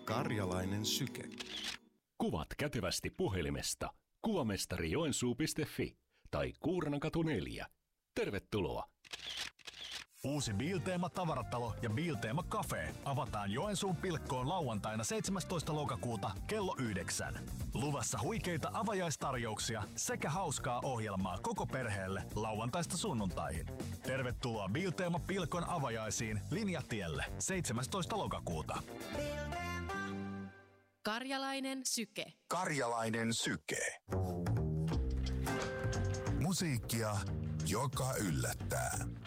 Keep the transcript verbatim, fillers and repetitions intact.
Karjalainen syke. Kuvat kätevästi puhelimesta kuvamestari joensuu piste fi tai Kuurnankatu neljä. Tervetuloa! Uusi Bilteema tavaratalo ja Bilteema Cafe avataan Joensuun Pilkkoon lauantaina seitsemästoista lokakuuta kello yhdeksän. Luvassa huikeita avajaistarjouksia sekä hauskaa ohjelmaa koko perheelle lauantaista sunnuntaihin. Tervetuloa Bilteema Pilkon avajaisiin Linjatielle seitsemästoista lokakuuta. Karjalainen syke. Karjalainen syke. Musiikkia, joka yllättää.